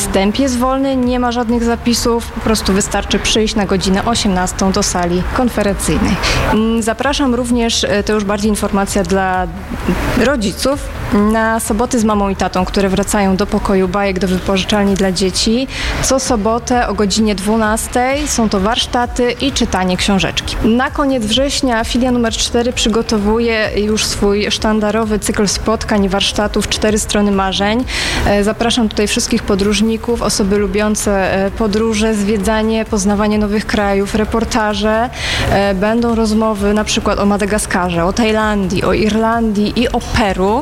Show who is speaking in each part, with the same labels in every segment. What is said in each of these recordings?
Speaker 1: Wstęp jest wolny, nie ma żadnych zapisów, po prostu wystarczy przyjść na godzinę 18 do sali konferencyjnej. Zapraszam również, to już bardziej informacja dla rodziców, na soboty z mamą i tatą, które wracają do pokoju bajek do wypożyczalni dla dzieci. Co sobotę o godzinie 12 są to warsztaty i czytanie książeczki. Na koniec września filia numer 4 przygotowuje już swój sztandarowy cykl spotkań i warsztatów 4 strony marzeń. Zapraszam tutaj wszystkich podróżników, osoby lubiące podróże, zwiedzanie, poznawanie nowych krajów, reportaże. Będą rozmowy na przykład o Madagaskarze, o Tajlandii, o Irlandii i o Peru.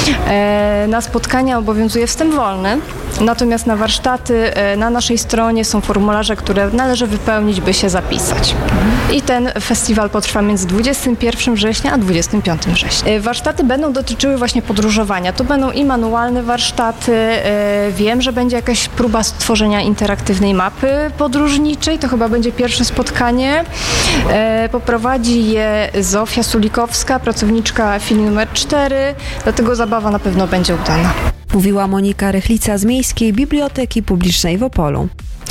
Speaker 1: Na spotkania obowiązuje wstęp wolny, natomiast na warsztaty na naszej stronie są formularze, które należy wypełnić, by się zapisać. I ten festiwal potrwa między 21 września a 25 września. Warsztaty będą dotyczyły właśnie podróżowania. To będą i manualne warsztaty. Wiem, że będzie jakaś próba stworzenia interaktywnej mapy podróżniczej. To chyba będzie pierwsze spotkanie. Poprowadzi je Zofia Sulikowska, pracowniczka filii numer 4. Dlatego zabawa na pewno będzie udana.
Speaker 2: Mówiła Monika Rychlica z Miejskiej Biblioteki Publicznej w Opolu.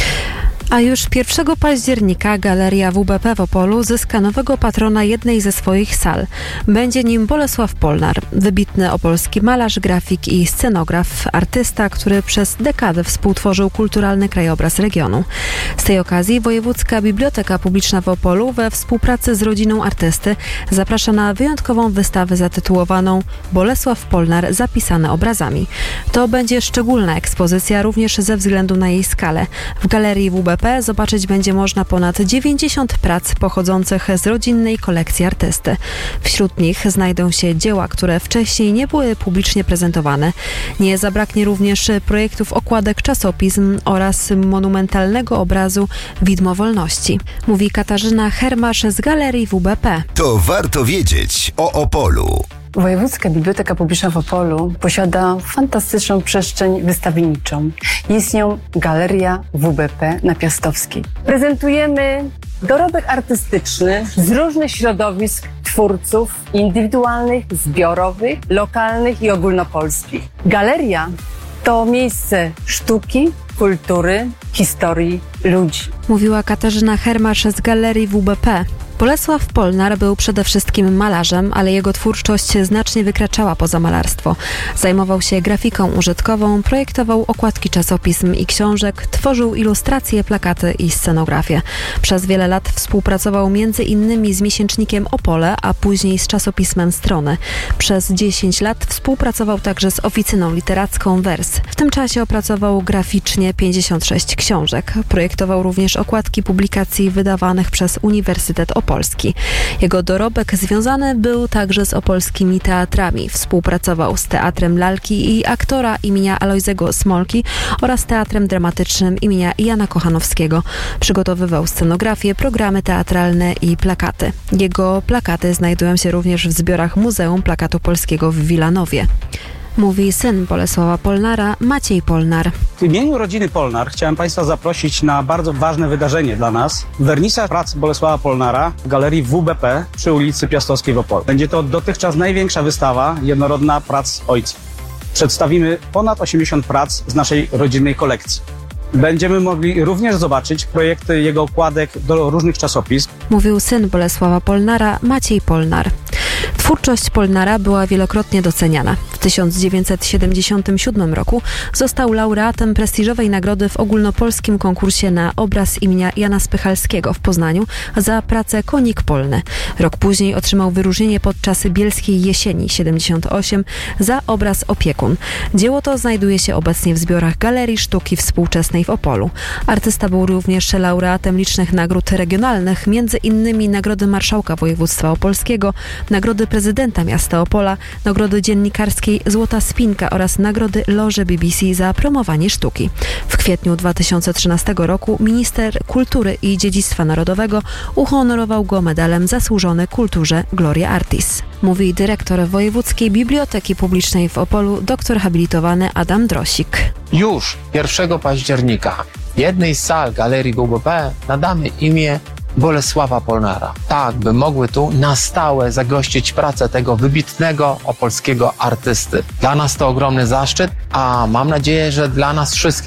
Speaker 2: A już 1 października Galeria WBP w Opolu zyska nowego patrona jednej ze swoich sal. Będzie nim Bolesław Polnar, wybitny opolski malarz, grafik i scenograf, artysta, który przez dekadę współtworzył kulturalny krajobraz regionu. Z tej okazji Wojewódzka Biblioteka Publiczna w Opolu we współpracy z rodziną artysty zaprasza na wyjątkową wystawę zatytułowaną Bolesław Polnar zapisane obrazami. To będzie szczególna ekspozycja również ze względu na jej skalę. W Galerii WBP zobaczyć będzie można ponad 90 prac pochodzących z rodzinnej kolekcji artysty. Wśród nich znajdą się dzieła, które wcześniej nie były publicznie prezentowane. Nie zabraknie również projektów okładek czasopism oraz monumentalnego obrazu Widmo Wolności. Mówi Katarzyna Hermasz z Galerii WBP.
Speaker 3: To warto wiedzieć o Opolu.
Speaker 4: Wojewódzka Biblioteka Publiczna w Opolu posiada fantastyczną przestrzeń wystawienniczą. Jest nią Galeria WBP na Piastowskiej. Prezentujemy dorobek artystyczny z różnych środowisk twórców indywidualnych, zbiorowych, lokalnych i ogólnopolskich. Galeria to miejsce sztuki, kultury, historii, ludzi.
Speaker 2: Mówiła Katarzyna Hermasz z Galerii WBP. Bolesław Polnar był przede wszystkim malarzem, ale jego twórczość znacznie wykraczała poza malarstwo. Zajmował się grafiką użytkową, projektował okładki czasopism i książek, tworzył ilustracje, plakaty i scenografię. Przez wiele lat współpracował m.in. z miesięcznikiem Opole, a później z czasopismem Strony. Przez 10 lat współpracował także z oficyną literacką Wers. W tym czasie opracował graficznie 56 książek. Projektował również okładki publikacji wydawanych przez Uniwersytet Opolski. Jego dorobek związany był także z opolskimi teatrami. Współpracował z Teatrem Lalki i Aktora imienia Alojzego Smolki oraz Teatrem Dramatycznym imienia Jana Kochanowskiego. Przygotowywał scenografię, programy teatralne i plakaty. Jego plakaty znajdują się również w zbiorach Muzeum Plakatu Polskiego w Wilanowie. Mówi syn Bolesława Polnara, Maciej Polnar.
Speaker 5: W imieniu rodziny Polnar chciałem Państwa zaprosić na bardzo ważne wydarzenie dla nas. Wernisaż prac Bolesława Polnara w Galerii WBP przy ulicy Piastowskiej w Opolu. Będzie to dotychczas największa wystawa jednorodna prac ojca. Przedstawimy ponad 80 prac z naszej rodzinnej kolekcji. Będziemy mogli również zobaczyć projekty jego okładek do różnych czasopism.
Speaker 2: Mówił syn Bolesława Polnara, Maciej Polnar. Twórczość Polnara była wielokrotnie doceniana. W 1977 roku został laureatem prestiżowej nagrody w ogólnopolskim konkursie na obraz imienia Jana Spychalskiego w Poznaniu za pracę Konik Polny. Rok później otrzymał wyróżnienie podczas Bielskiej Jesieni 78 za obraz Opiekun. Dzieło to znajduje się obecnie w zbiorach Galerii Sztuki Współczesnej w Opolu. Artysta był również laureatem licznych nagród regionalnych, m.in. Nagrody Marszałka Województwa Opolskiego, Nagrody Prezydenta Miasta Opola, Nagrody Dziennikarskiej Złota Spinka oraz Nagrody Loży BBC za promowanie sztuki. W kwietniu 2013 roku minister kultury i dziedzictwa narodowego uhonorował go medalem Zasłużony Kulturze Gloria Artis. Mówi dyrektor Wojewódzkiej Biblioteki Publicznej w Opolu, doktor habilitowany Adam Drosik.
Speaker 6: Już 1 października jednej z sal Galerii WBP nadamy imię Bolesława Polnara. Tak, by mogły tu na stałe zagościć pracę tego wybitnego opolskiego artysty. Dla nas to ogromny zaszczyt, a mam nadzieję, że dla nas wszystkich.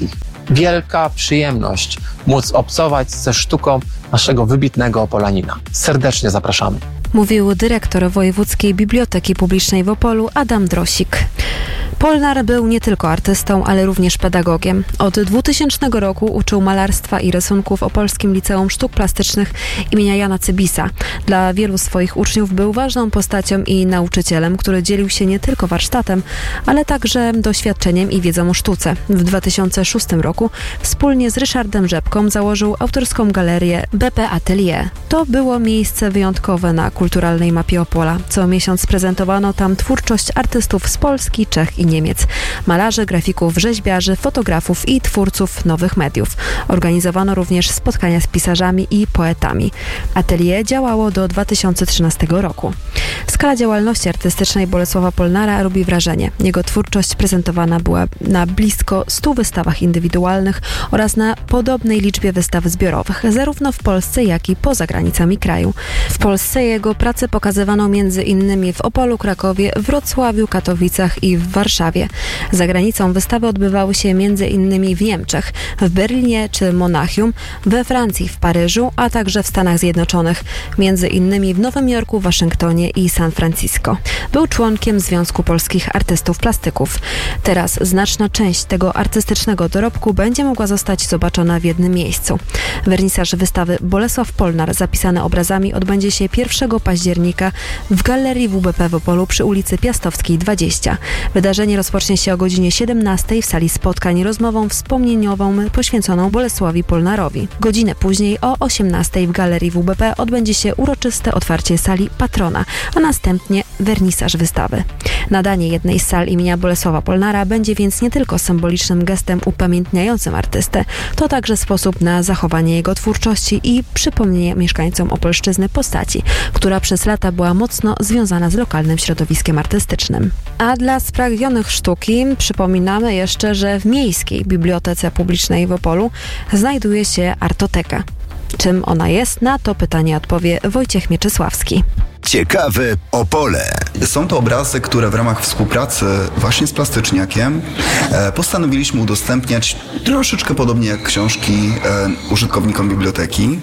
Speaker 6: wielka przyjemność móc obcować ze sztuką naszego wybitnego Opolanina. Serdecznie zapraszamy.
Speaker 2: Mówił dyrektor Wojewódzkiej Biblioteki Publicznej w Opolu Adam Drosik. Polnar był nie tylko artystą, ale również pedagogiem. Od 2000 roku uczył malarstwa i rysunku w Opolskim Liceum Sztuk Plastycznych imienia Jana Cybisa. Dla wielu swoich uczniów był ważną postacią i nauczycielem, który dzielił się nie tylko warsztatem, ale także doświadczeniem i wiedzą o sztuce. W 2006 roku wspólnie z Ryszardem Rzepką założył autorską galerię BP Atelier. To było miejsce wyjątkowe na kulturalnej mapie Opola. Co miesiąc prezentowano tam twórczość artystów z Polski, Czech i Niemiec. Malarzy, grafików, rzeźbiarzy, fotografów i twórców nowych mediów. Organizowano również spotkania z pisarzami i poetami. Atelier działało do 2013 roku. Skala działalności artystycznej Bolesława Polnara robi wrażenie. Jego twórczość prezentowana była na blisko 100 wystawach indywidualnych oraz na podobnej liczbie wystaw zbiorowych, zarówno w Polsce, jak i poza granicami kraju. W Polsce jego pracę pokazywano m.in. w Opolu, Krakowie, Wrocławiu, Katowicach i w Warszawie. Za granicą wystawy odbywały się m.in. w Niemczech, w Berlinie czy Monachium, we Francji, w Paryżu, a także w Stanach Zjednoczonych, m.in. w Nowym Jorku, Waszyngtonie i San Francisco. Był członkiem Związku Polskich Artystów Plastyków. Teraz znaczna część tego artystycznego dorobku będzie mogła zostać zobaczona w jednym miejscu. Wernisaż wystawy Bolesław Polnar zapisany obrazami odbędzie się 1 października w Galerii WBP w Opolu przy ulicy Piastowskiej 20. Wydarzenie rozpocznie się o godzinie 17 w sali spotkań rozmową wspomnieniową poświęconą Bolesławowi Polnarowi. Godzinę później o 18 w Galerii WBP odbędzie się uroczyste otwarcie sali Patrona, a następnie wernisaż wystawy. Nadanie jednej z sal imienia Bolesława Polnara będzie więc nie tylko symbolicznym gestem upamiętniającym artystę, to także sposób na zachowanie jego twórczości i przypomnienie mieszkańcom Opolszczyzny postaci, która przez lata była mocno związana z lokalnym środowiskiem artystycznym. A dla spragnionych sztuki przypominamy jeszcze, że w Miejskiej Bibliotece Publicznej w Opolu znajduje się Artoteka. Czym ona jest? Na to pytanie odpowie Wojciech Mieczysławski.
Speaker 3: Ciekawe Opole.
Speaker 7: Są to obrazy, które w ramach współpracy właśnie z Plastyczniakiem postanowiliśmy udostępniać troszeczkę podobnie jak książki użytkownikom biblioteki.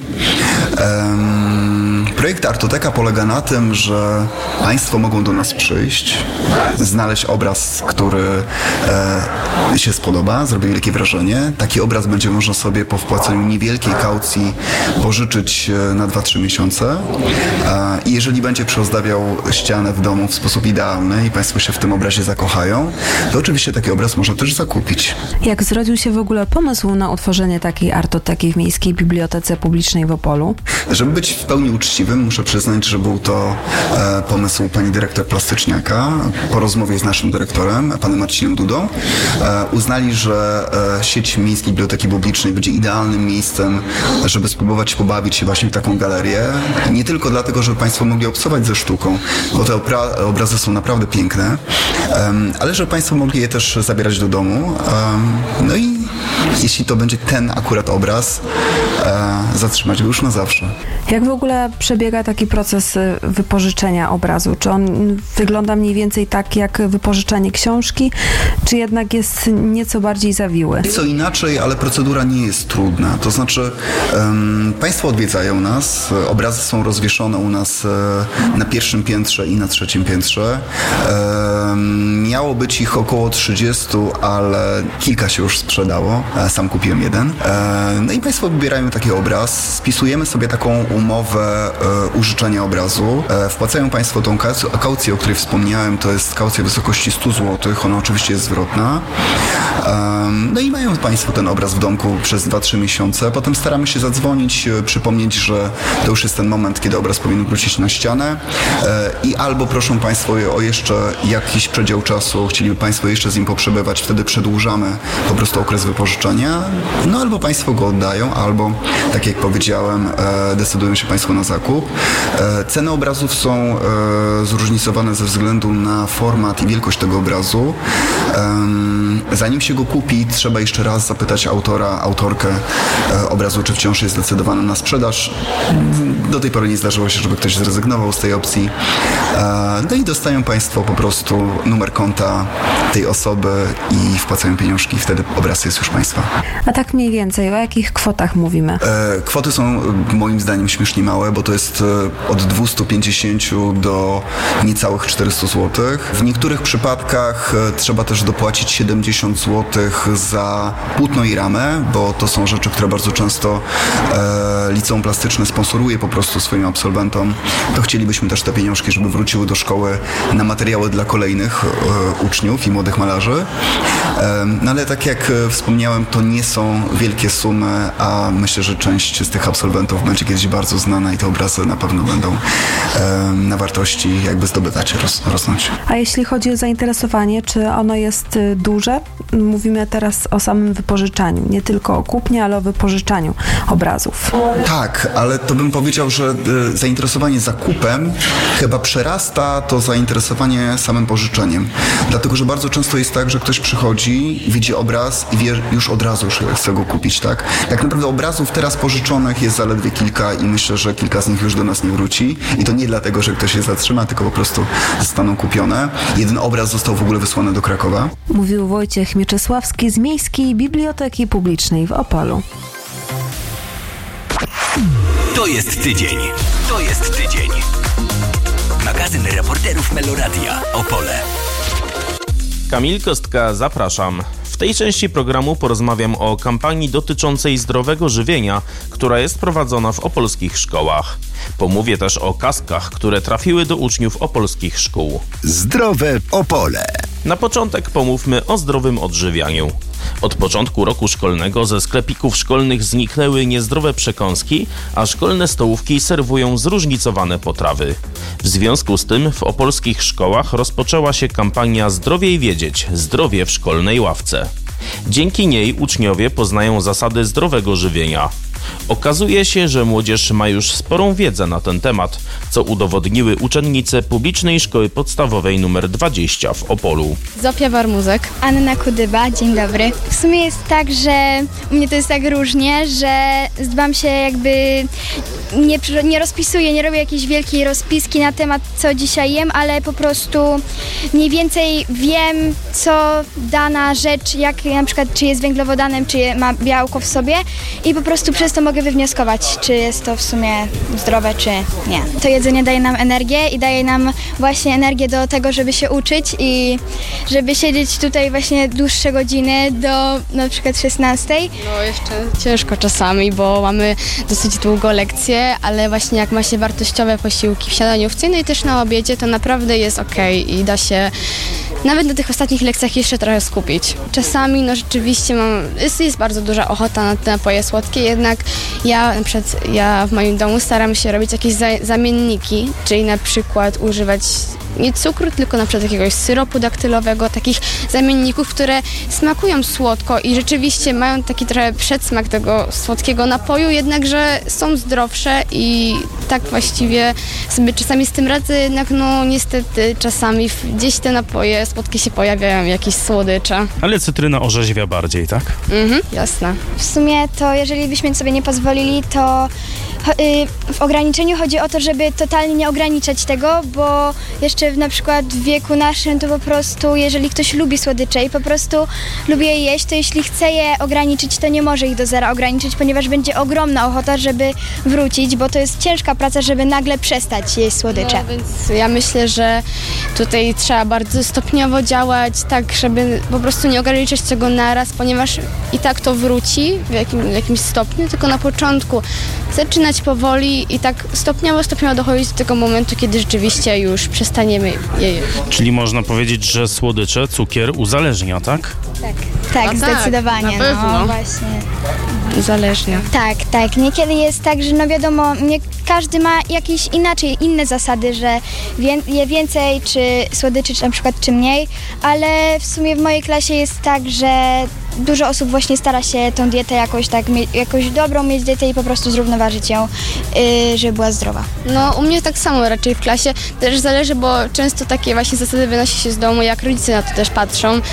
Speaker 7: Projekt Artoteka polega na tym, że Państwo mogą do nas przyjść, znaleźć obraz, który się spodoba, zrobi wielkie wrażenie. Taki obraz będzie można sobie po wpłaceniu niewielkiej kaucji pożyczyć na 2-3 miesiące. I jeżeli będzie przyozdabiał ścianę w domu w sposób idealny i Państwo się w tym obrazie zakochają, to oczywiście taki obraz można też zakupić.
Speaker 2: Jak zrodził się w ogóle pomysł na utworzenie takiej artoteki w Miejskiej Bibliotece Publicznej w Opolu?
Speaker 7: Żeby być w pełni uczciwym, muszę przyznać, że był to pomysł pani dyrektor Plastyczniaka. Po rozmowie z naszym dyrektorem, panem Marcinem Dudą, uznali, że sieć Miejskiej Biblioteki Publicznej będzie idealnym miejscem, żeby spróbować pobawić się właśnie w taką galerię. Nie tylko dlatego, żeby Państwo mogli obcować ze sztuką, bo te obrazy są naprawdę piękne, ale żeby Państwo mogli je też zabierać do domu. No i jeśli to będzie ten akurat obraz, zatrzymać go już na zawsze.
Speaker 2: Jak w ogóle przebiega taki proces wypożyczenia obrazu? Czy on wygląda mniej więcej tak jak wypożyczanie książki, czy jednak jest nieco bardziej zawiły?
Speaker 7: Co inaczej, ale procedura nie jest trudna. To znaczy Państwo odwiedzają nas, obrazy są rozwieszone u nas na 1. piętrze i na 3. piętrze. Miało być ich około 30, ale kilka się już sprzedało. Sam kupiłem jeden. No i Państwo wybierają taki obraz, spisujemy sobie taką umowę użyczenia obrazu. Wpłacają Państwo tą kaucję, o której wspomniałem, to jest kaucja w wysokości 100 zł, ona oczywiście jest zwrotna. No i mają Państwo ten obraz w domku przez 2-3 miesiące. Potem staramy się zadzwonić, przypomnieć, że to już jest ten moment, kiedy obraz powinien wrócić na ścianę i albo proszą Państwo o jeszcze jakiś przedział czasu, chcieliby Państwo jeszcze z nim poprzebywać, wtedy przedłużamy po prostu okres wypożyczenia, no albo Państwo go oddają, albo, tak jak powiedziałem, decydują decydują się Państwo na zakup. Ceny obrazów są zróżnicowane ze względu na format i wielkość tego obrazu. Zanim się go kupi, trzeba jeszcze raz zapytać autorkę obrazu, czy wciąż jest zdecydowany na sprzedaż. Do tej pory nie zdarzyło się, żeby ktoś zrezygnował z tej opcji. No i dostają Państwo po prostu numer konta tej osoby i wpłacają pieniążki. Wtedy obraz jest już Państwa.
Speaker 2: A tak mniej więcej, o jakich kwotach mówimy?
Speaker 7: Kwoty są moim zdaniem śmiesznie małe, bo to jest od 250 do niecałych 400 zł. W niektórych przypadkach trzeba też dopłacić 70 zł za płótno i ramę, bo to są rzeczy, które bardzo często liceum plastyczne sponsoruje po prostu swoim absolwentom. To chcielibyśmy też te pieniążki, żeby wróciły do szkoły na materiały dla kolejnych uczniów i młodych malarzy. No ale tak jak wspomniałem, to nie są wielkie sumy, a myślę, że część z tych absolwentów będzie kiedyś bardzo znana i te obrazy na pewno będą na wartości jakby zdobywać, rosnąć.
Speaker 2: A jeśli chodzi o zainteresowanie, czy ono jest duże? Mówimy teraz o samym wypożyczaniu, nie tylko o kupnie, ale o wypożyczaniu obrazów.
Speaker 7: Tak, ale to bym powiedział, że zainteresowanie zakupem chyba przerasta to zainteresowanie samym pożyczeniem. Dlatego, że bardzo często jest tak, że ktoś przychodzi, widzi obraz i wie już od razu, że chce go kupić, tak? Tak naprawdę obrazów teraz pożyczonych jest zaledwie kilka i myślę, że kilka z nich już do nas nie wróci. I to nie dlatego, że ktoś je zatrzyma, tylko po prostu zostaną kupione. Jeden obraz został w ogóle wysłany do Krakowa. Mówił
Speaker 2: Wojciech Mieczysławski z Miejskiej Biblioteki Publicznej w Opolu.
Speaker 3: To jest tydzień. To jest tydzień. Magazyn reporterów Meloradia Opole.
Speaker 8: Kamil Kostka, zapraszam. W tej części programu porozmawiam o kampanii dotyczącej zdrowego żywienia, która jest prowadzona w opolskich szkołach. Pomówię też o kaskach, które trafiły do uczniów opolskich szkół.
Speaker 3: Zdrowe Opole.
Speaker 8: Na początek pomówmy o zdrowym odżywianiu. Od początku roku szkolnego ze sklepików szkolnych zniknęły niezdrowe przekąski, a szkolne stołówki serwują zróżnicowane potrawy. W związku z tym w opolskich szkołach rozpoczęła się kampania Zdrowiej wiedzieć, zdrowie w szkolnej ławce. Dzięki niej uczniowie poznają zasady zdrowego żywienia. Okazuje się, że młodzież ma już sporą wiedzę na ten temat, co udowodniły uczennice Publicznej Szkoły Podstawowej nr 20 w Opolu.
Speaker 9: Zofia Warmuzek.
Speaker 10: Anna Kudyba, dzień dobry. W sumie jest tak, że u mnie to jest tak różnie, że dbam się jakby, nie rozpisuję, nie robię jakiejś wielkiej rozpiski na temat, co dzisiaj jem, ale po prostu mniej więcej wiem, co dana rzecz, jak na przykład, czy jest węglowodanem, czy ma białko w sobie i po prostu przez to mogę wywnioskować, czy jest to w sumie zdrowe, czy nie. To jedzenie daje nam energię i daje nam właśnie energię do tego, żeby się uczyć i żeby siedzieć tutaj właśnie dłuższe godziny do na przykład 16.
Speaker 9: No jeszcze ciężko czasami, bo mamy dosyć długo lekcje, ale właśnie jak ma się wartościowe posiłki w śniadaniówce, no i też na obiedzie, to naprawdę jest okej i da się nawet na tych ostatnich lekcjach jeszcze trochę skupić. Czasami no rzeczywiście jest bardzo duża ochota na te napoje słodkie, jednak ja w moim domu staram się robić jakieś zamienniki, czyli na przykład używać nie cukru, tylko na przykład jakiegoś syropu daktylowego, takich zamienników, które smakują słodko i rzeczywiście mają taki trochę przedsmak tego słodkiego napoju, jednakże są zdrowsze i tak właściwie sobie czasami z tym radzę, jednak no niestety czasami gdzieś te napoje słodkie się pojawiają, jakieś słodycze.
Speaker 8: Ale cytryna orzeźwia bardziej, tak?
Speaker 9: Jasne.
Speaker 10: W sumie to jeżeli byśmy sobie nie pozwolili, to w ograniczeniu chodzi o to, żeby totalnie nie ograniczać tego, bo jeszcze na przykład w wieku naszym to po prostu, jeżeli ktoś lubi słodycze i po prostu lubi je jeść, to jeśli chce je ograniczyć, to nie może ich do zera ograniczyć, ponieważ będzie ogromna ochota, żeby wrócić, bo to jest ciężka praca, żeby nagle przestać jeść słodycze.
Speaker 9: No, więc ja myślę, że tutaj trzeba bardzo stopniowo działać, tak żeby po prostu nie ograniczać tego naraz, ponieważ i tak to wróci w jakimś stopniu, tylko na początku zaczynać powoli i tak stopniowo dochodzić do tego momentu, kiedy rzeczywiście już przestaniemy je jeść.
Speaker 8: Czyli można powiedzieć, że słodycze, cukier uzależnia, tak?
Speaker 10: Tak, zdecydowanie.
Speaker 9: Na pewno.
Speaker 10: No właśnie.
Speaker 9: Uzależnia.
Speaker 10: Tak. Niekiedy jest tak, że no wiadomo, nie każdy ma jakieś inne zasady, że je więcej, czy słodyczy, czy na przykład, czy mniej, ale w sumie w mojej klasie jest tak, że dużo osób właśnie stara się tą dietę jakoś dobrą mieć dietę i po prostu zrównoważyć ją, żeby była zdrowa.
Speaker 9: No u mnie tak samo raczej w klasie, też zależy, bo często takie właśnie zasady wynosi się z domu, jak rodzice na to też patrzą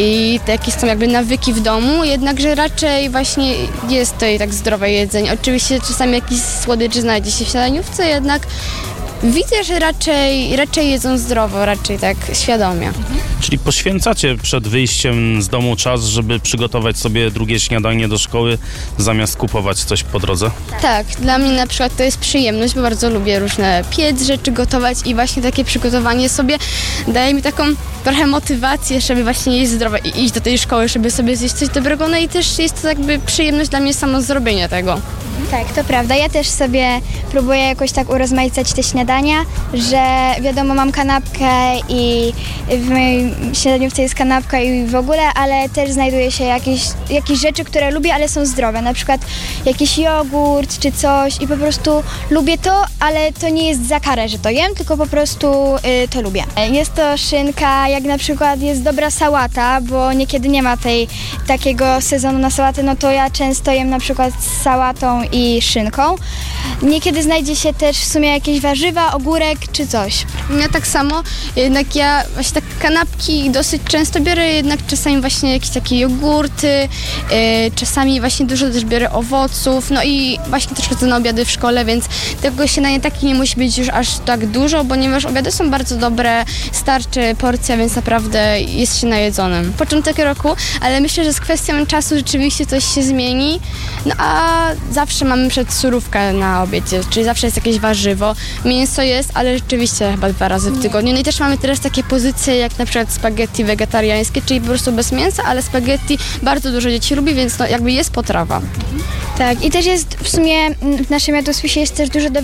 Speaker 9: i jakie są jakby nawyki w domu, jednakże raczej właśnie jest tutaj tak zdrowe jedzenie. Oczywiście czasami jakiś słodyczy znajdzie się w śniadaniówce, jednak widzę, że raczej jedzą zdrowo, raczej tak świadomie.
Speaker 5: Czyli poświęcacie przed wyjściem z domu czas, żeby przygotować sobie drugie śniadanie do szkoły, zamiast kupować coś po drodze?
Speaker 9: Tak, dla mnie na przykład to jest przyjemność, bo bardzo lubię różne piec rzeczy gotować i właśnie takie przygotowanie sobie daje mi taką trochę motywację, żeby właśnie jeść zdrowo i iść do tej szkoły, żeby sobie zjeść coś dobrego, no i też jest to jakby przyjemność dla mnie samo zrobienie tego.
Speaker 10: Tak, to prawda. Ja też sobie próbuję jakoś tak urozmaicać te śniadania, że wiadomo, mam kanapkę i w mojej śniadaniówce jest kanapka i w ogóle, ale też znajduje się jakieś rzeczy, które lubię, ale są zdrowe. Na przykład jakiś jogurt czy coś i po prostu lubię to, ale to nie jest za karę, że to jem, tylko po prostu to lubię. Jest to szynka, jak na przykład jest dobra sałata, bo niekiedy nie ma takiego sezonu na sałatę, no to ja często jem na przykład z sałatą i szynką. Niekiedy znajdzie się też w sumie jakieś warzywa, ogórek czy coś.
Speaker 9: Ja tak samo, jednak ja właśnie tak kanapki dosyć często biorę, jednak czasami właśnie jakieś takie jogurty, czasami właśnie dużo też biorę owoców, no i właśnie też chodzę na obiady w szkole, więc tego śniadania takie nie musi być już aż tak dużo, ponieważ obiady są bardzo dobre, starczy porcja, więc naprawdę jest się najedzonym. Początek roku, ale myślę, że z kwestią czasu rzeczywiście coś się zmieni, no a zawsze mamy surówkę na obiedzie, czyli zawsze jest jakieś warzywo, mięso jest, ale rzeczywiście chyba 2 razy w tygodniu. No i też mamy teraz takie pozycje jak na przykład spaghetti wegetariańskie, czyli po prostu bez mięsa, ale spaghetti bardzo dużo dzieci lubi, więc no jakby jest potrawa.
Speaker 10: Tak, i też jest w sumie w naszym jadłospisie jest też dużo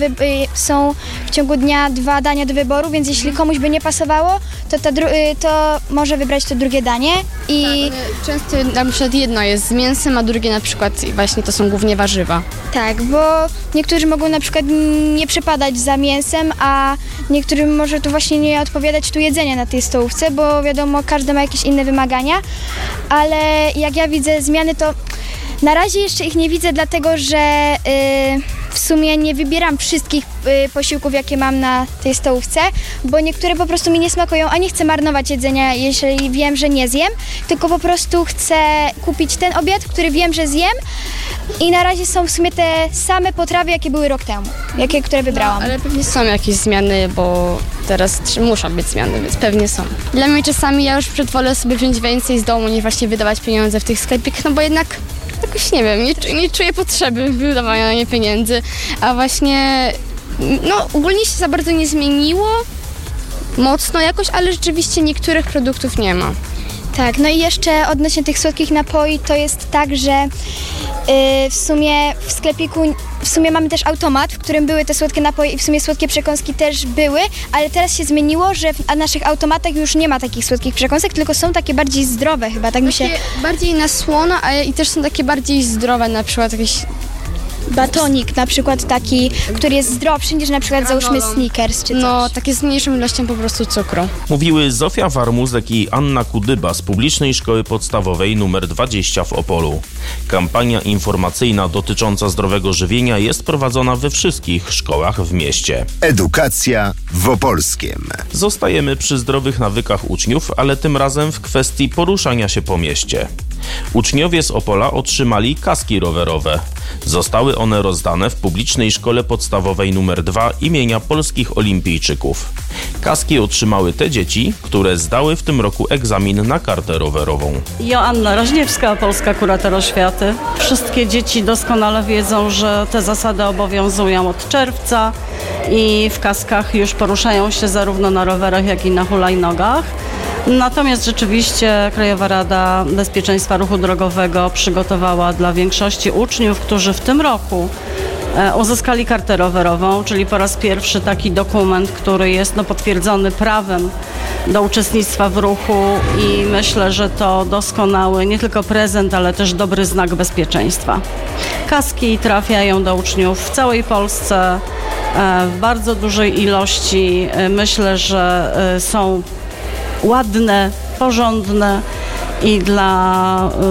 Speaker 10: są w ciągu dnia 2 dania do wyboru, więc jeśli komuś by nie pasowało, to może wybrać to drugie danie. I
Speaker 9: tak, często na przykład jedno jest z mięsem, a drugie na przykład właśnie to są głównie warzywa.
Speaker 10: Tak, bo niektórzy mogą na przykład nie przypadać za mięsem, a niektórym może to właśnie nie odpowiadać tu jedzenie na tej stołówce, bo wiadomo, każdy ma jakieś inne wymagania, ale jak ja widzę zmiany, to na razie jeszcze ich nie widzę, dlatego że w sumie nie wybieram wszystkich posiłków, jakie mam na tej stołówce, bo niektóre po prostu mi nie smakują, a nie chcę marnować jedzenia, jeżeli wiem, że nie zjem, tylko po prostu chcę kupić ten obiad, który wiem, że zjem i na razie są w sumie te same potrawy, jakie były rok temu, które wybrałam.
Speaker 9: No, ale pewnie są jakieś zmiany, bo teraz muszą być zmiany, więc pewnie są. Dla mnie czasami ja już wolę sobie wziąć więcej z domu, niż właśnie wydawać pieniądze w tych sklepikach, no bo jednak jakoś nie wiem, nie czuję potrzeby wydawania na nie pieniędzy, a właśnie no ogólnie się za bardzo nie zmieniło mocno jakoś, ale rzeczywiście niektórych produktów nie ma.
Speaker 10: Tak, no i jeszcze odnośnie tych słodkich napoi, to jest tak, że w sumie w sklepiku mamy też automat, w którym były te słodkie napoje i w sumie słodkie przekąski też były, ale teraz się zmieniło, że w naszych automatach już nie ma takich słodkich przekąsek, tylko są takie bardziej zdrowe chyba, tak mi się...
Speaker 9: Bardziej na słono, ale i też są takie bardziej zdrowe, na przykład jakieś...
Speaker 10: Batonik na przykład taki, który jest zdrowszy niż na przykład załóżmy Snickers czy coś.
Speaker 9: No, takie z mniejszą ilością po prostu cukru.
Speaker 8: Mówiły Zofia Warmuzek i Anna Kudyba z Publicznej Szkoły Podstawowej nr 20 w Opolu. Kampania informacyjna dotycząca zdrowego żywienia jest prowadzona we wszystkich szkołach w mieście.
Speaker 3: Edukacja w Opolskiem.
Speaker 8: Zostajemy przy zdrowych nawykach uczniów, ale tym razem w kwestii poruszania się po mieście. Uczniowie z Opola otrzymali kaski rowerowe. Zostały one rozdane w Publicznej Szkole Podstawowej nr 2 imienia Polskich Olimpijczyków. Kaski otrzymały te dzieci, które zdały w tym roku egzamin na kartę rowerową.
Speaker 11: Joanna Raźniewska, Polska Kurator Oświaty. Wszystkie dzieci doskonale wiedzą, że te zasady obowiązują od czerwca i w kaskach już poruszają się zarówno na rowerach, jak i na hulajnogach. Natomiast rzeczywiście Krajowa Rada Bezpieczeństwa Ruchu Drogowego przygotowała dla większości uczniów, którzy w tym roku uzyskali kartę rowerową, czyli po raz pierwszy taki dokument, który jest potwierdzony prawem do uczestnictwa w ruchu i myślę, że to doskonały nie tylko prezent, ale też dobry znak bezpieczeństwa. Kaski trafiają do uczniów w całej Polsce w bardzo dużej ilości. Myślę, że są ładne, porządne i dla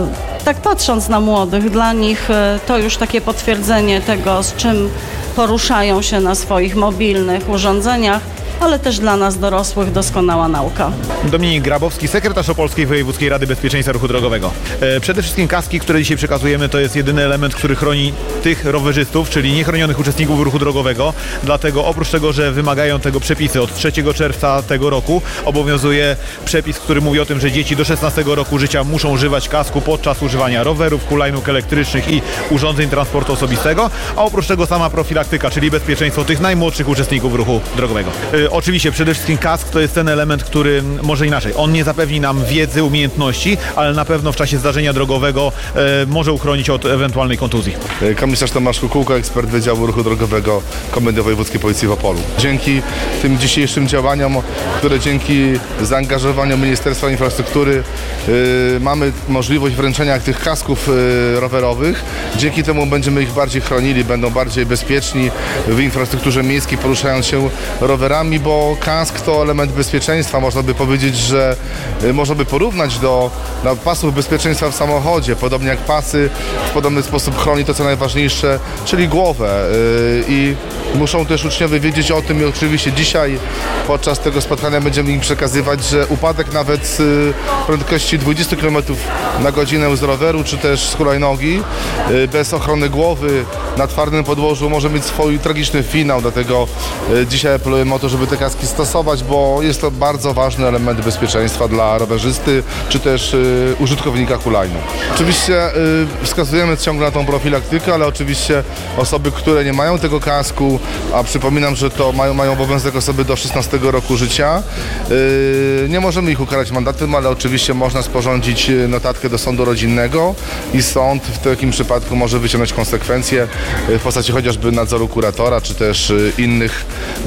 Speaker 11: tak patrząc na młodych, dla nich to już takie potwierdzenie tego, z czym poruszają się na swoich mobilnych urządzeniach, ale też dla nas dorosłych doskonała nauka.
Speaker 12: Dominik Grabowski, sekretarz Opolskiej Wojewódzkiej Rady Bezpieczeństwa Ruchu Drogowego. Przede wszystkim kaski, które dzisiaj przekazujemy, to jest jedyny element, który chroni tych rowerzystów, czyli niechronionych uczestników ruchu drogowego. Dlatego oprócz tego, że wymagają tego przepisy, od 3 czerwca tego roku obowiązuje przepis, który mówi o tym, że dzieci do 16 roku życia muszą używać kasku podczas używania rowerów, hulajnóg elektrycznych i urządzeń transportu osobistego, a oprócz tego sama profilaktyka, czyli bezpieczeństwo tych najmłodszych uczestników ruchu drogowego. Oczywiście przede wszystkim kask to jest ten element, który może inaczej. On nie zapewni nam wiedzy, umiejętności, ale na pewno w czasie zdarzenia drogowego może uchronić od ewentualnej kontuzji.
Speaker 13: Komisarz Tomasz Kukułka, ekspert Wydziału Ruchu Drogowego Komendy Wojewódzkiej Policji w Opolu. Dzięki tym dzisiejszym działaniom, które dzięki zaangażowaniu Ministerstwa Infrastruktury mamy możliwość wręczenia tych kasków rowerowych. Dzięki temu będziemy ich bardziej chronili, będą bardziej bezpieczni w infrastrukturze miejskiej, poruszając się rowerami, bo kask to element bezpieczeństwa. Można by powiedzieć, że można by porównać do pasów bezpieczeństwa w samochodzie. Podobnie jak pasy w podobny sposób chroni to, co najważniejsze, czyli głowę. I muszą też uczniowie wiedzieć o tym i oczywiście dzisiaj podczas tego spotkania będziemy im przekazywać, że upadek nawet z prędkości 20 km na godzinę z roweru czy też z hulajnogi bez ochrony głowy na twardym podłożu może mieć swój tragiczny finał. Dlatego dzisiaj apelujemy o to, żeby te kaski stosować, bo jest to bardzo ważny element bezpieczeństwa dla rowerzysty czy też użytkownika hulajnóg. Oczywiście wskazujemy ciągle na tą profilaktykę, ale oczywiście osoby, które nie mają tego kasku, a przypominam, że to mają obowiązek osoby do 16 roku życia, nie możemy ich ukarać mandatem, ale oczywiście można sporządzić notatkę do sądu rodzinnego i sąd w takim przypadku może wyciągnąć konsekwencje w postaci chociażby nadzoru kuratora, czy też innych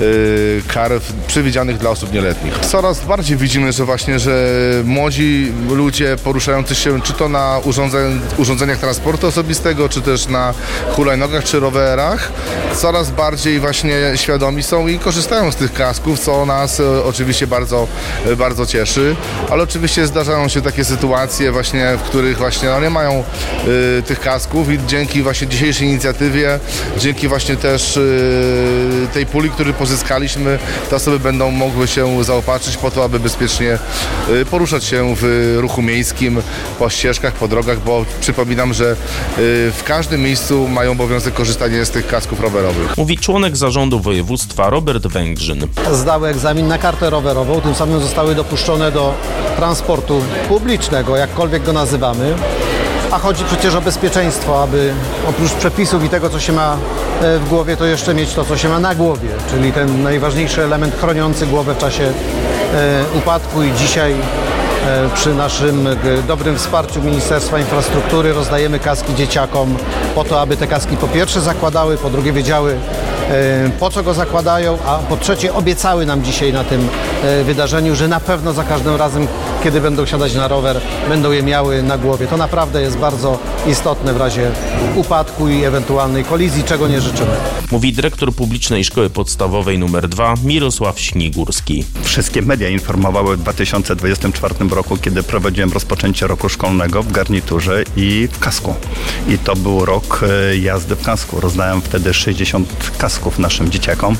Speaker 13: kar przewidzianych dla osób nieletnich. Coraz bardziej widzimy, że młodzi ludzie poruszający się czy to na urządzeniach transportu osobistego, czy też na hulajnogach, czy rowerach, coraz bardziej właśnie świadomi są i korzystają z tych kasków, co nas oczywiście bardzo, bardzo cieszy, ale oczywiście zdarzają się takie sytuacje właśnie, w których właśnie nie mają tych kasków i dzięki właśnie dzisiejszej inicjatywie, dzięki właśnie też tej puli, którą pozyskaliśmy, te osoby będą mogły się zaopatrzyć po to, aby bezpiecznie poruszać się w ruchu miejskim, po ścieżkach, po drogach, bo przypominam, że w każdym miejscu mają obowiązek korzystania z tych kasków rowerowych.
Speaker 8: Mówi członek zarządu województwa Robert Węgrzyn.
Speaker 14: Zdały egzamin na kartę rowerową, tym samym zostały dopuszczone do transportu publicznego, jakkolwiek go nazywamy. A chodzi przecież o bezpieczeństwo, aby oprócz przepisów i tego, co się ma w głowie, to jeszcze mieć to, co się ma na głowie, czyli ten najważniejszy element chroniący głowę w czasie upadku i dzisiaj przy naszym dobrym wsparciu Ministerstwa Infrastruktury rozdajemy kaski dzieciakom po to, aby te kaski po pierwsze zakładały, po drugie wiedziały, po co go zakładają, a po trzecie obiecały nam dzisiaj na tym wydarzeniu, że na pewno za każdym razem, kiedy będą siadać na rower, będą je miały na głowie. To naprawdę jest bardzo istotne w razie upadku i ewentualnej kolizji, czego nie życzymy.
Speaker 8: Mówi dyrektor Publicznej Szkoły Podstawowej nr 2 Mirosław Śnigórski.
Speaker 15: Wszystkie media informowały w 2024 roku, kiedy prowadziłem rozpoczęcie roku szkolnego w garniturze i w kasku. I to był rok jazdy w kasku. Rozdałem wtedy 60 kasków naszym dzieciakom.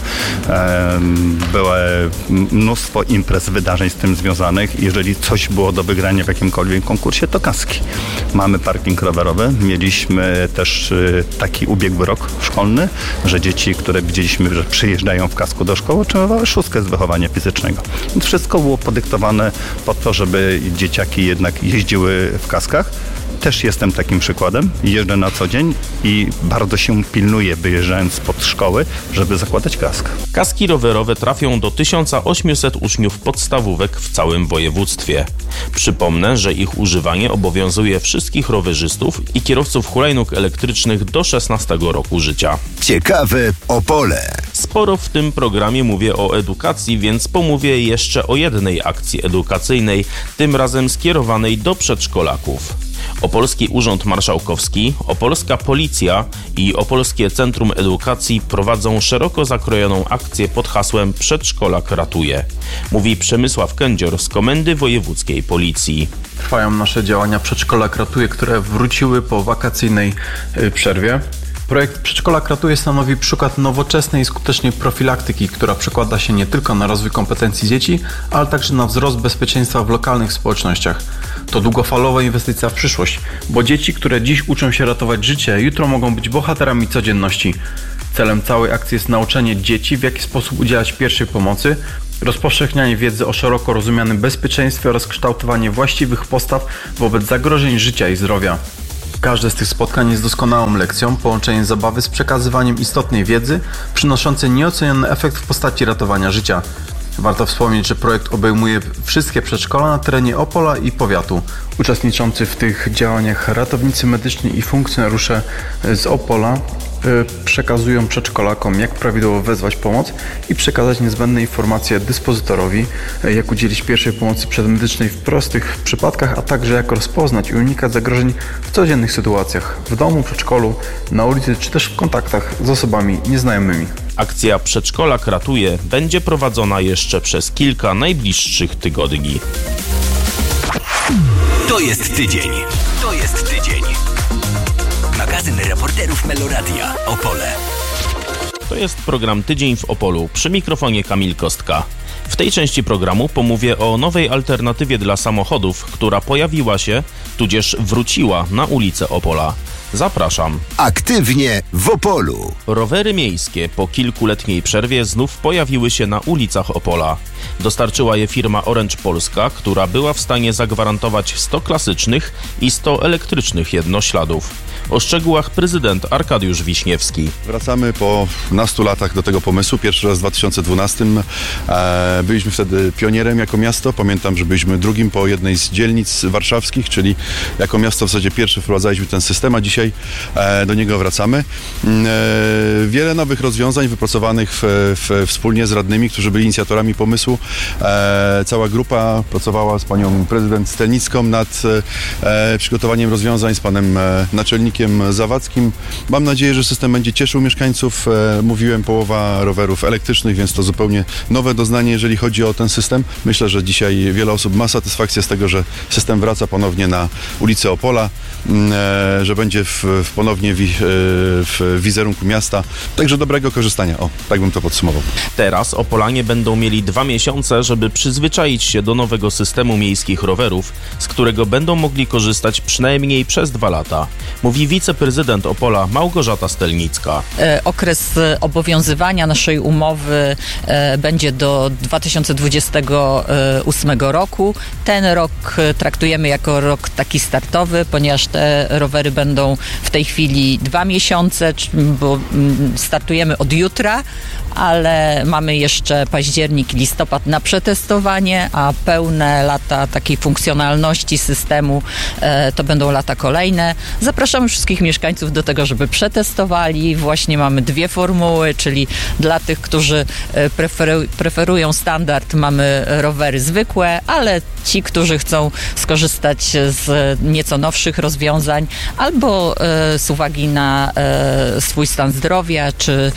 Speaker 15: Było mnóstwo imprez, wydarzeń z tym związanych. Jeżeli coś było do wygrania w jakimkolwiek konkursie, to kaski. Mamy parking rowerowy. Mieliśmy też taki ubiegły rok szkolny, że dzieci, które widzieliśmy, że przyjeżdżają w kasku do szkoły, otrzymywały 6 z wychowania fizycznego. Więc wszystko było podyktowane po to, żeby dzieciaki jednak jeździły w kaskach. Też jestem takim przykładem. Jeżdżę na co dzień i bardzo się pilnuję, wyjeżdżając spod szkoły, żeby zakładać kask.
Speaker 8: Kaski rowerowe trafią do 1800 uczniów podstawówek w całym województwie. Przypomnę, że ich używanie obowiązuje wszystkich rowerzystów i kierowców hulajnóg elektrycznych do 16 roku życia.
Speaker 3: Ciekawe Opole.
Speaker 8: Sporo w tym programie mówię o edukacji, więc pomówię jeszcze o jednej akcji edukacyjnej, tym razem skierowanej do przedszkolaków. Opolski Urząd Marszałkowski, Opolska Policja i Opolskie Centrum Edukacji prowadzą szeroko zakrojoną akcję pod hasłem Przedszkolak ratuje. Mówi Przemysław Kędzior z Komendy Wojewódzkiej Policji.
Speaker 16: Trwają nasze działania Przedszkolak ratuje, które wróciły po wakacyjnej przerwie. Projekt Przedszkolak ratuje stanowi przykład nowoczesnej i skutecznej profilaktyki, która przekłada się nie tylko na rozwój kompetencji dzieci, ale także na wzrost bezpieczeństwa w lokalnych społecznościach. To długofalowa inwestycja w przyszłość, bo dzieci, które dziś uczą się ratować życie, jutro mogą być bohaterami codzienności. Celem całej akcji jest nauczenie dzieci, w jaki sposób udzielać pierwszej pomocy, rozpowszechnianie wiedzy o szeroko rozumianym bezpieczeństwie oraz kształtowanie właściwych postaw wobec zagrożeń życia i zdrowia. Każde z tych spotkań jest doskonałą lekcją, połączeniem zabawy z przekazywaniem istotnej wiedzy, przynoszącej nieoceniony efekt w postaci ratowania życia. Warto wspomnieć, że projekt obejmuje wszystkie przedszkola na terenie Opola i powiatu. Uczestniczący w tych działaniach ratownicy medyczni i funkcjonariusze z Opola przekazują przedszkolakom, jak prawidłowo wezwać pomoc i przekazać niezbędne informacje dyspozytorowi, jak udzielić pierwszej pomocy przedmedycznej w prostych przypadkach, a także jak rozpoznać i unikać zagrożeń w codziennych sytuacjach, w domu, przedszkolu, na ulicy czy też w kontaktach z osobami nieznajomymi.
Speaker 8: Akcja Przedszkolak ratuje będzie prowadzona jeszcze przez kilka najbliższych tygodni.
Speaker 3: To jest tydzień. To jest tydzień. Magazyn reporterów Meloradia Opole.
Speaker 8: To jest program Tydzień w Opolu. Przy mikrofonie Kamil Kostka. W tej części programu pomówię o nowej alternatywie dla samochodów, która pojawiła się, tudzież wróciła na ulicę Opola. Zapraszam.
Speaker 3: Aktywnie w Opolu.
Speaker 8: Rowery miejskie po kilkuletniej przerwie znów pojawiły się na ulicach Opola. Dostarczyła je firma Orange Polska, która była w stanie zagwarantować 100 klasycznych i 100 elektrycznych jednośladów. O szczegółach prezydent Arkadiusz Wiśniewski.
Speaker 17: Wracamy po nastu latach do tego pomysłu. Pierwszy raz w 2012. Byliśmy wtedy pionierem jako miasto. Pamiętam, że byliśmy drugim po jednej z dzielnic warszawskich, czyli jako miasto w zasadzie pierwszy wprowadzaliśmy ten system, a dzisiaj do niego wracamy. Wiele nowych rozwiązań wypracowanych wspólnie z radnymi, którzy byli inicjatorami pomysłu. Cała grupa pracowała z panią prezydent Stelnicką nad przygotowaniem rozwiązań, z panem naczelnikiem Zawadzkim. Mam nadzieję, że system będzie cieszył mieszkańców. Mówiłem, połowa rowerów elektrycznych, więc to zupełnie nowe doznanie, jeżeli chodzi o ten system. Myślę, że dzisiaj wiele osób ma satysfakcję z tego, że system wraca ponownie na ulicę Opola, że będzie ponownie w wizerunku miasta. Także dobrego korzystania. O, tak bym to podsumował.
Speaker 8: Teraz Opolanie będą mieli 2 miesiące, żeby przyzwyczaić się do nowego systemu miejskich rowerów, z którego będą mogli korzystać przynajmniej przez 2 lata. Mówi wiceprezydent Opola Małgorzata Stelnicka.
Speaker 18: Okres obowiązywania naszej umowy będzie do 2028 roku. Ten rok traktujemy jako rok taki startowy, ponieważ te rowery będą w tej chwili 2 miesiące, bo startujemy od jutra, ale mamy jeszcze październik i listopad na przetestowanie, a pełne lata takiej funkcjonalności systemu to będą lata kolejne. Zapraszamy wszystkich mieszkańców do tego, żeby przetestowali. Właśnie mamy 2 formuły, czyli dla tych, którzy preferują standard, mamy rowery zwykłe, ale ci, którzy chcą skorzystać z nieco nowszych rozwiązań albo z uwagi na swój stan zdrowia, czy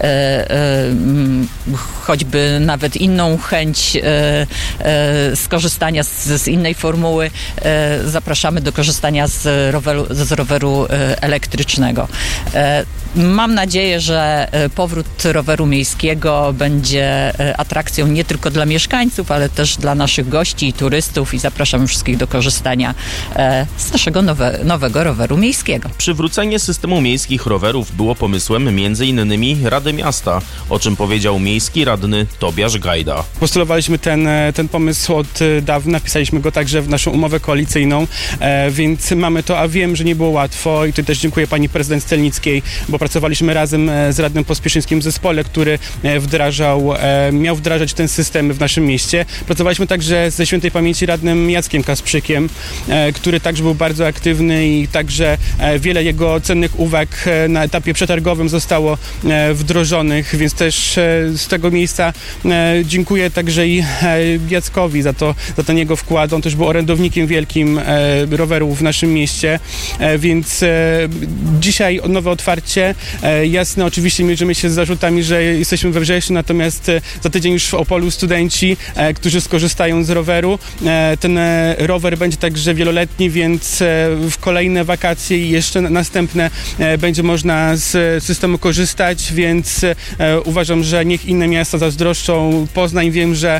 Speaker 18: choćby nawet inną chęć skorzystania z innej formuły, zapraszamy do korzystania z roweru elektrycznego. Mam nadzieję, że powrót roweru miejskiego będzie atrakcją nie tylko dla mieszkańców, ale też dla naszych gości i turystów i zapraszamy wszystkich do korzystania z naszego nowego roweru miejskiego.
Speaker 8: Przywrócenie systemu miejskich rowerów było pomysłem m.in. Rady Miasta, o czym powiedział miejski radny Tobiasz Gajda.
Speaker 19: Postulowaliśmy ten pomysł od dawna, wpisaliśmy go także w naszą umowę koalicyjną, więc mamy to, a wiem, że nie było łatwo. i tutaj też dziękuję pani prezydent Stelnickiej, bo pracowaliśmy razem z radnym Pospieszyńskim w zespole, który miał wdrażać ten system w naszym mieście. Pracowaliśmy także ze świętej pamięci radnym Jackiem Kasprzykiem, który także był bardzo aktywny i także wiele jego cennych uwag na etapie przetargowym zostało wdrożonych, więc też z tego miejsca dziękuję także i Jackowi za ten jego wkład. On też był orędownikiem wielkim rowerów w naszym mieście, więc dzisiaj nowe otwarcie. Jasne, oczywiście mierzymy się z zarzutami, że jesteśmy we wrześniu, natomiast za tydzień już w Opolu studenci, którzy skorzystają z roweru. Ten rower będzie także wieloletni, więc w kolejne wakacje i jeszcze następne będzie można z systemu korzystać, więc uważam, że niech inne miasta zazdroszczą. Poznań, wiem, że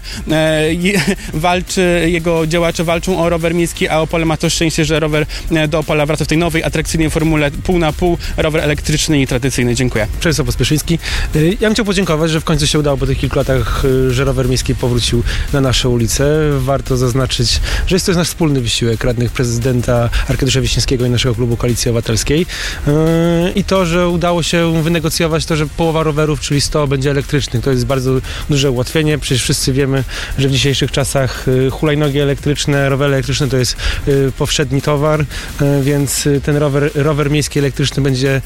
Speaker 19: jego działacze walczą o rower miejski, a Opole ma to szczęście, że rower do Opola wraca w tej nowej, atrakcyjnej formule pół na pół, rower elektryczny i tradycyjny. Dziękuję.
Speaker 20: Przemysław Pospieszyński. Ja bym chciał podziękować, że w końcu się udało po tych kilku latach, że rower miejski powrócił na nasze ulice. Warto zaznaczyć, że jest to nasz wspólny wysiłek radnych prezydenta Arkadiusza Wiśniewskiego i naszego klubu Koalicji Obywatelskiej. I to, że udało się wynegocjować to, że połowa rowerów, czyli 100, będzie elektrycznych. To jest bardzo duże ułatwienie. Przecież wszyscy wiemy, że w dzisiejszych czasach hulajnogi elektryczne, rowery elektryczne to jest powszedni towar, więc ten rower miejski elektryczny będzie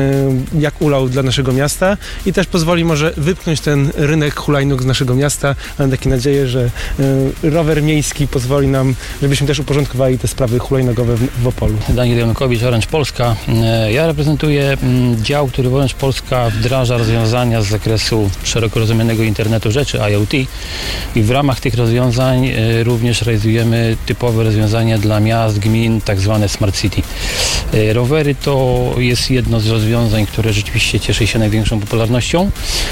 Speaker 20: jak ulał dla naszego miasta i też pozwoli może wypchnąć ten rynek hulajnóg z naszego miasta. Mam takie nadzieję, że rower miejski pozwoli nam, żebyśmy też uporządkowali te sprawy hulajnogowe w Opolu.
Speaker 21: Daniel Janukowicz, Orange Polska. Ja reprezentuję dział, który w Orange Polska wdraża rozwiązania z zakresu szeroko rozumianego internetu rzeczy, IoT, i w ramach tych rozwiązań również realizujemy typowe rozwiązania dla miast, gmin, tak zwane Smart City. Rowery to jest jedno z rozwiązań, które rzeczywiście cieszy się największą popularnością,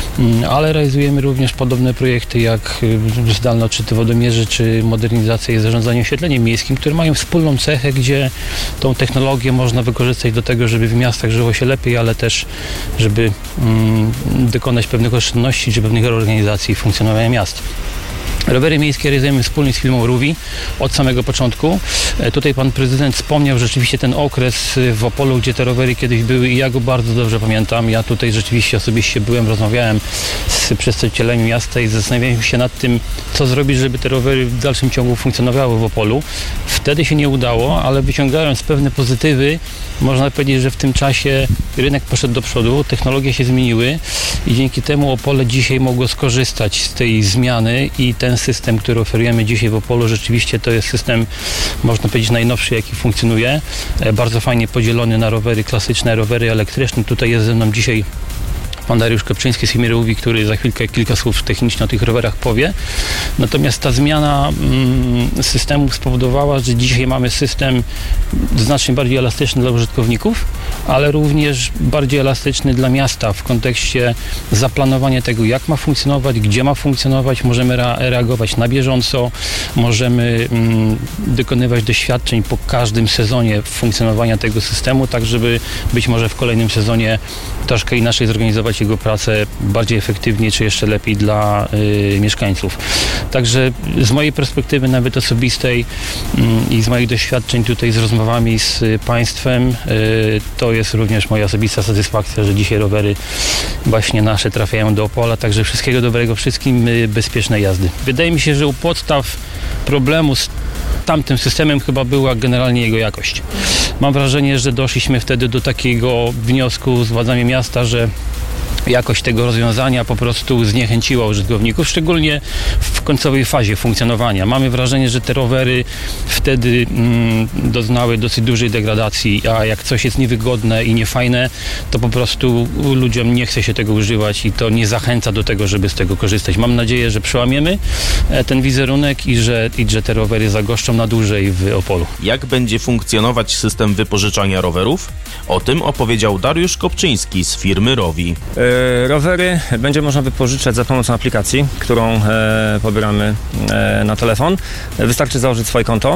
Speaker 21: ale realizujemy również podobne projekty jak zdalne odczyty wodomierzy czy modernizacja i zarządzanie oświetleniem miejskim, które mają wspólną cechę, gdzie tą technologię można wykorzystać do tego, żeby w miastach żyło się lepiej, ale też żeby dokonać pewnych oszczędności czy pewnych reorganizacji funkcjonowania miast. Rowery miejskie realizujemy wspólnie z firmą Ruvi od samego początku. Tutaj pan prezydent wspomniał rzeczywiście ten okres w Opolu, gdzie te rowery kiedyś były i ja go bardzo dobrze pamiętam. Ja tutaj rzeczywiście osobiście byłem, rozmawiałem z przedstawicielami miasta i zastanawiałem się nad tym, co zrobić, żeby te rowery w dalszym ciągu funkcjonowały w Opolu. Wtedy się nie udało, ale wyciągając pewne pozytywy, można powiedzieć, że w tym czasie rynek poszedł do przodu, technologie się zmieniły i dzięki temu Opole dzisiaj mogło skorzystać z tej zmiany i ten system, który oferujemy dzisiaj w Opolu, rzeczywiście to jest system, można powiedzieć, najnowszy, jaki funkcjonuje. Bardzo fajnie podzielony na rowery klasyczne, rowery elektryczne. Tutaj jest ze mną dzisiaj pan Dariusz Kopczyński z firmy Ruvi, który za chwilkę kilka słów technicznie o tych rowerach powie. Natomiast ta zmiana systemu spowodowała, że dzisiaj mamy system znacznie bardziej elastyczny dla użytkowników, ale również bardziej elastyczny dla miasta w kontekście zaplanowania tego, jak ma funkcjonować, gdzie ma funkcjonować. Możemy reagować na bieżąco, możemy dokonywać doświadczeń po każdym sezonie funkcjonowania tego systemu, tak żeby być może w kolejnym sezonie troszkę inaczej zorganizować jego pracę bardziej efektywnie, czy jeszcze lepiej dla mieszkańców. Także z mojej perspektywy nawet osobistej i z moich doświadczeń tutaj z rozmowami z państwem, to jest również moja osobista satysfakcja, że dzisiaj rowery właśnie nasze trafiają do Opola, także wszystkiego dobrego wszystkim, bezpiecznej jazdy. Wydaje mi się, że u podstaw problemu z tamtym systemem chyba była generalnie jego jakość. Mam wrażenie, że doszliśmy wtedy do takiego wniosku z władzami miasta, że jakość tego rozwiązania po prostu zniechęciła użytkowników, szczególnie w końcowej fazie funkcjonowania. Mamy wrażenie, że te rowery wtedy doznały dosyć dużej degradacji, a jak coś jest niewygodne i niefajne, to po prostu ludziom nie chce się tego używać i to nie zachęca do tego, żeby z tego korzystać. Mam nadzieję, że przełamiemy ten wizerunek i że te rowery zagoszczą na dłużej w Opolu.
Speaker 8: Jak będzie funkcjonować system wypożyczania rowerów? O tym opowiedział Dariusz Kopczyński z firmy Ruvi.
Speaker 22: Rowery będzie można wypożyczać za pomocą aplikacji, którą pobieramy na telefon. Wystarczy założyć swoje konto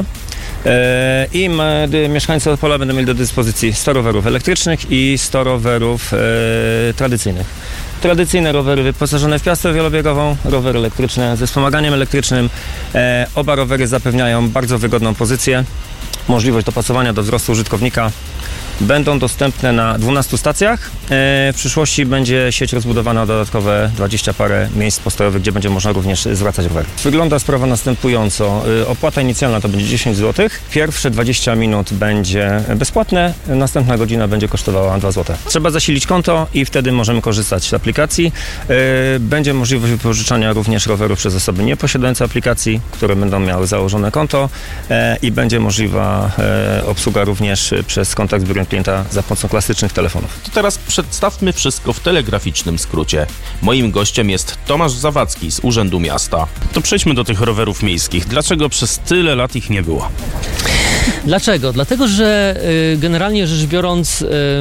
Speaker 22: i mieszkańcy Opola będą mieli do dyspozycji 100 rowerów elektrycznych i 100 rowerów tradycyjnych. Tradycyjne rowery wyposażone w piastę wielobiegową, rowery elektryczne ze wspomaganiem elektrycznym. Oba rowery zapewniają bardzo wygodną pozycję, możliwość dopasowania do wzrostu użytkownika. będą dostępne na 12 stacjach. W przyszłości będzie sieć rozbudowana o dodatkowe 20 parę miejsc postojowych, gdzie będzie można również zwracać rower. Wygląda sprawa następująco. Opłata inicjalna to będzie 10 zł. Pierwsze 20 minut będzie bezpłatne, następna godzina będzie kosztowała 2 zł. Trzeba zasilić konto i wtedy możemy korzystać z aplikacji. Będzie możliwość wypożyczania również rowerów przez osoby nieposiadające aplikacji, które będą miały założone konto i będzie możliwa obsługa również przez kontakt z biurem klienta za pomocą klasycznych telefonów.
Speaker 8: To teraz przedstawmy wszystko w telegraficznym skrócie. Moim gościem jest Tomasz Zawadzki z Urzędu Miasta. To przejdźmy do tych rowerów miejskich. Dlaczego przez tyle lat ich nie było?
Speaker 1: Dlaczego? Dlatego, że generalnie rzecz biorąc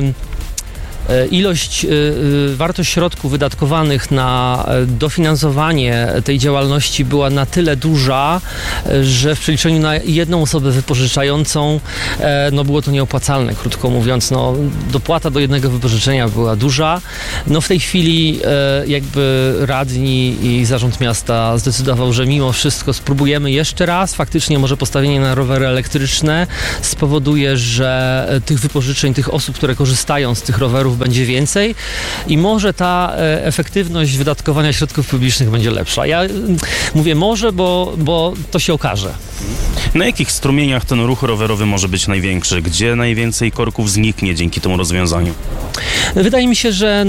Speaker 1: wartość środków wydatkowanych na dofinansowanie tej działalności była na tyle duża, że w przeliczeniu na jedną osobę wypożyczającą było to nieopłacalne, krótko mówiąc. Dopłata do jednego wypożyczenia była duża. W tej chwili jakby radni i zarząd miasta zdecydował, że mimo wszystko spróbujemy jeszcze raz. Faktycznie może postawienie na rowery elektryczne spowoduje, że tych wypożyczeń, tych osób, które korzystają z tych rowerów będzie więcej i może ta efektywność wydatkowania środków publicznych będzie lepsza. Ja mówię może, bo to się okaże.
Speaker 8: Na jakich strumieniach ten ruch rowerowy może być największy? Gdzie najwięcej korków zniknie dzięki temu rozwiązaniu?
Speaker 1: Wydaje mi się, że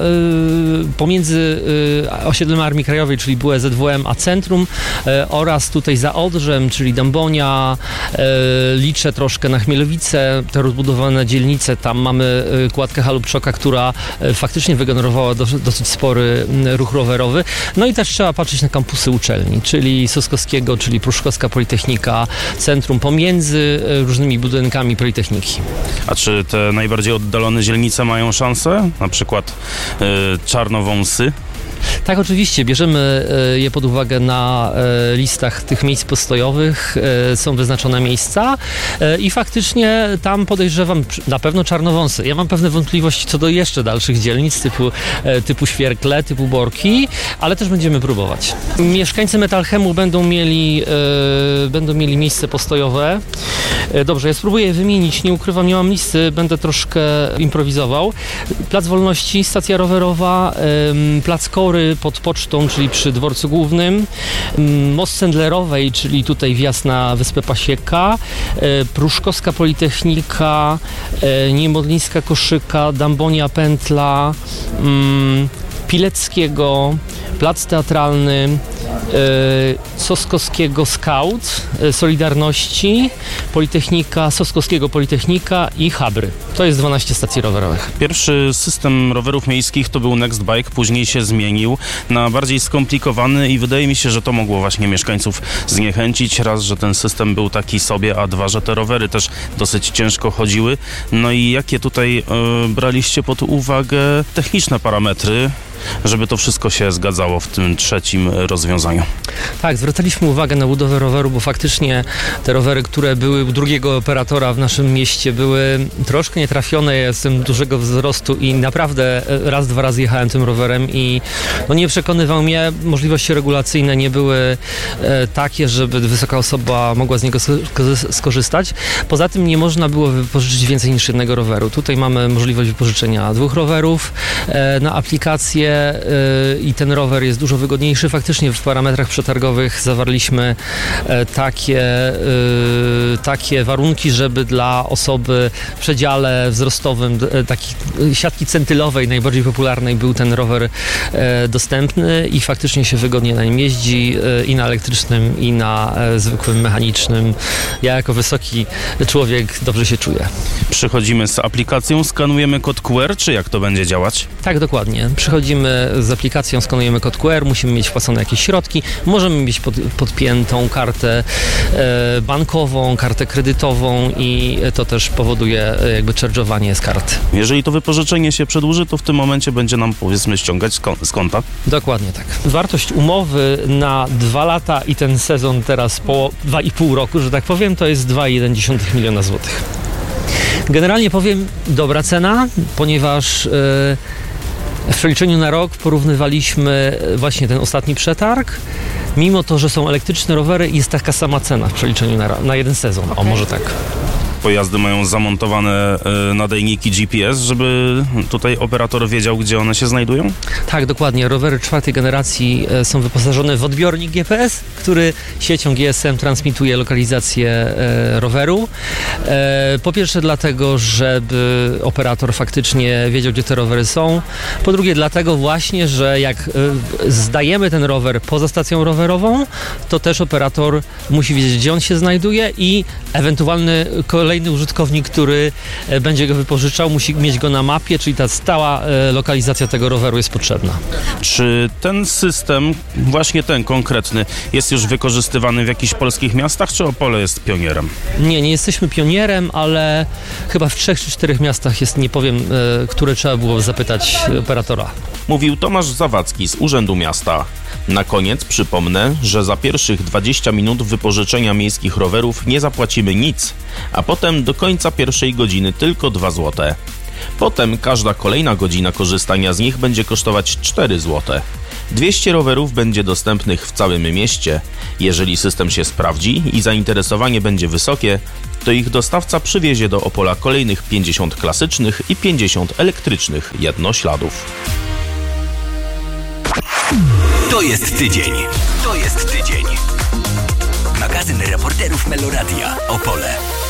Speaker 1: pomiędzy osiedlem Armii Krajowej, czyli byłe ZWM, a centrum oraz tutaj za Odrzem, czyli Dąbonia, liczę troszkę na Chmielowice, te rozbudowane dzielnice, tam mamy kładkę Halubczoka, która faktycznie wygenerowała dosyć spory ruch rowerowy. I też trzeba patrzeć na kampusy uczelni, czyli Soskowskiego, czyli Pruszkowska Politechnika, centrum pomiędzy różnymi budynkami Politechniki.
Speaker 8: A czy te najbardziej oddalone dzielnice mają szansę? Na przykład Czarnowąsy?
Speaker 1: Tak, oczywiście. Bierzemy je pod uwagę na listach tych miejsc postojowych. Są wyznaczone miejsca i faktycznie tam podejrzewam na pewno Czarnowąsy. Ja mam pewne wątpliwości co do jeszcze dalszych dzielnic typu Świerkle, typu Borki, ale też będziemy próbować. Mieszkańcy Metalchemu będą mieli miejsce postojowe. Dobrze, ja spróbuję je wymienić. Nie ukrywam, nie mam listy, będę troszkę improwizował. Plac Wolności, stacja rowerowa, Plac Kory pod pocztą, czyli przy dworcu głównym, most Sendlerowej, czyli tutaj wjazd na Wyspę Pasieka, Pruszkowska Politechnika, Niemodlińska Koszyka, Dąbonia Pętla, Pileckiego, Plac Teatralny, Soskowskiego Scout, Solidarności, Politechnika, Soskowskiego Politechnika i Habry. To jest 12 stacji rowerowych.
Speaker 8: Pierwszy system rowerów miejskich to był Nextbike, później się zmienił na bardziej skomplikowany i wydaje mi się, że to mogło właśnie mieszkańców zniechęcić. Raz, że ten system był taki sobie, a dwa, że te rowery też dosyć ciężko chodziły. I jakie tutaj braliście pod uwagę techniczne parametry, żeby to wszystko się zgadzało w tym trzecim rozwiązaniu?
Speaker 1: Tak, zwracaliśmy uwagę na budowę roweru, bo faktycznie te rowery, które były u drugiego operatora w naszym mieście, były troszkę nietrafione. Ja jestem dużego wzrostu i naprawdę raz, dwa razy jechałem tym rowerem i nie przekonywał mnie. Możliwości regulacyjne nie były takie, żeby wysoka osoba mogła z niego skorzystać. Poza tym nie można było wypożyczyć więcej niż jednego roweru. Tutaj mamy możliwość wypożyczenia 2 rowerów na aplikację i ten rower jest dużo wygodniejszy. Faktycznie w parametrach przetargowych zawarliśmy takie warunki, żeby dla osoby w przedziale wzrostowym, takiej siatki centylowej, najbardziej popularnej, był ten rower dostępny i faktycznie się wygodnie na nim jeździ i na elektrycznym, i na zwykłym mechanicznym. Ja jako wysoki człowiek dobrze się czuję.
Speaker 8: Przychodzimy z aplikacją, skanujemy kod QR, czy jak to będzie działać?
Speaker 1: Tak, dokładnie. Przychodzimy z aplikacją, skanujemy kod QR, musimy mieć wpłacone jakieś środki, możemy mieć podpiętą kartę bankową, kartę kredytową i to też powoduje jakby charge'owanie z karty.
Speaker 8: Jeżeli to wypożyczenie się przedłuży, to w tym momencie będzie nam, powiedzmy, ściągać z konta?
Speaker 1: Dokładnie tak. Wartość umowy na 2 lata i ten sezon teraz po 2,5 roku, że tak powiem, to jest 2,1 miliona złotych. Generalnie powiem, dobra cena, ponieważ w przeliczeniu na rok porównywaliśmy właśnie ten ostatni przetarg. Mimo to, że są elektryczne rowery, jest taka sama cena w przeliczeniu na jeden sezon. O, może tak.
Speaker 8: pojazdy mają zamontowane nadajniki GPS, żeby tutaj operator wiedział, gdzie one się znajdują?
Speaker 1: Tak, dokładnie. Rowery 4. generacji są wyposażone w odbiornik GPS, który siecią GSM transmituje lokalizację roweru. Po pierwsze dlatego, żeby operator faktycznie wiedział, gdzie te rowery są. Po drugie dlatego właśnie, że jak zdajemy ten rower poza stacją rowerową, to też operator musi wiedzieć, gdzie on się znajduje i ewentualny kolejny użytkownik, który będzie go wypożyczał, musi mieć go na mapie, czyli ta stała lokalizacja tego roweru jest potrzebna.
Speaker 8: Czy ten system, właśnie ten konkretny, jest już wykorzystywany w jakichś polskich miastach, czy Opole jest pionierem?
Speaker 1: Nie jesteśmy pionierem, ale chyba w 3 czy 4 miastach jest, nie powiem, które trzeba było zapytać operatora.
Speaker 8: Mówił Tomasz Zawadzki z Urzędu Miasta. Na koniec przypomnę, że za pierwszych 20 minut wypożyczenia miejskich rowerów nie zapłacimy nic, a potem do końca pierwszej godziny tylko 2 zł. Potem każda kolejna godzina korzystania z nich będzie kosztować 4 zł. 200 rowerów będzie dostępnych w całym mieście. Jeżeli system się sprawdzi i zainteresowanie będzie wysokie, to ich dostawca przywiezie do Opola kolejnych 50 klasycznych i 50 elektrycznych jednośladów.
Speaker 3: To jest tydzień. To jest tydzień. Magazyn reporterów Meloradia. Opole.